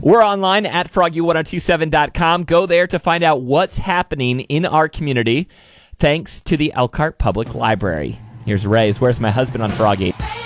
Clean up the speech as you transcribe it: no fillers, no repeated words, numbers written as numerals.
We're online at froggy1027.com. Go there to find out what's happening in our community, thanks to the Elkhart Public Library. Here's Ray's Where's My Husband on Froggy.